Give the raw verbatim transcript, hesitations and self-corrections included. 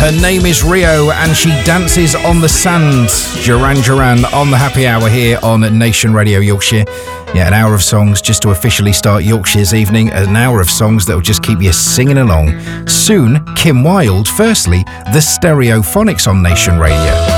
Her name is Rio and she dances on the sand. Duran Duran on the happy hour here on Nation Radio Yorkshire. Yeah, an hour of songs just to officially start Yorkshire's evening. An hour of songs that will just keep you singing along. Soon, Kim Wilde. Firstly, the Stereophonics on Nation Radio.